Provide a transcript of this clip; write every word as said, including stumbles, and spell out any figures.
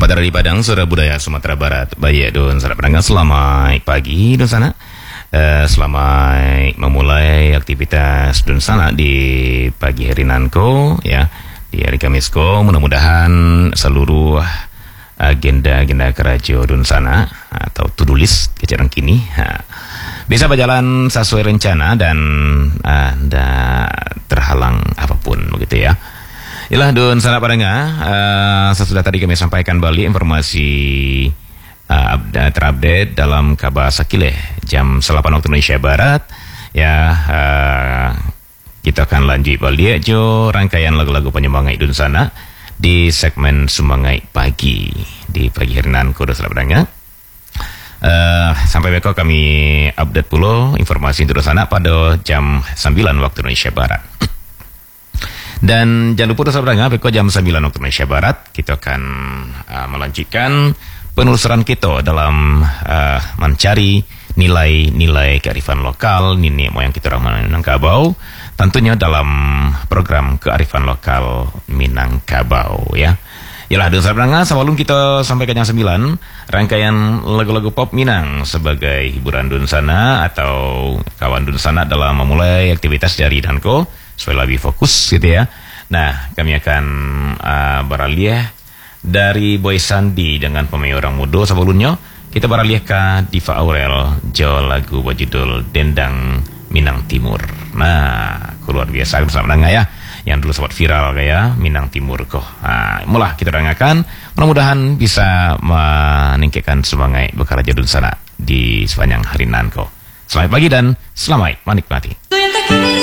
Selamat hari di Padang, Suara Budaya Sumatera Barat. Baik, don saudara pendengar, selamat pagi don sana. Uh, selamat memulai aktivitas don sana di pagi hari nanko ya, di hari Kamisko. Mudah-mudahan seluruh agenda-agenda kerajo don sana atau to-do list kejarang kini ha, bisa berjalan sesuai rencana dan Anda terhalang apapun begitu ya. Yalah don sana pendengar, uh, sesudah tadi kami sampaikan balik informasi uh, terupdate dalam kabar Sakileh jam delapan waktu Indonesia Barat ya. Uh, kita akan lanjut balik jo rangkaian lagu-lagu penyemangat don sana di segmen Semangat Pagi di pagi hari nan kudu salah pendengar. Uh, sampai beko kami update pula informasi don sana pada jam sembilan waktu Indonesia Barat. Dan jangan lupa saudara pendengar, jam sembilan waktu Indonesia Barat kita akan uh, melanjutkan penelusuran kita dalam uh, mencari nilai-nilai kearifan lokal, nenek moyang kita orang Minangkabau, tentunya dalam program kearifan lokal Minangkabau ya. Yalah saudara pendengar, sebelum kita sampai ke jam sembilan, rangkaian lagu-lagu pop Minang sebagai hiburan dun sana atau kawan dun sana dalam memulai aktivitas dari Danko supaya lebih fokus gitu ya. Nah, kami akan uh, beralih dari Boy Sandi dengan pemain orang muda. Sebelumnya kita beralih ke Diva Aurel jo lagu berjudul Dendang Minang Timur. Nah, luar biasa bersama dengan ya, yang dulu sempat viral kayak Minang Timur kok. Nah, mulai kita dengarkan, mudah-mudahan bisa meningkatkan semangat bekerja di sana di sepanjang hari nanko. Selamat pagi dan selamat menikmati.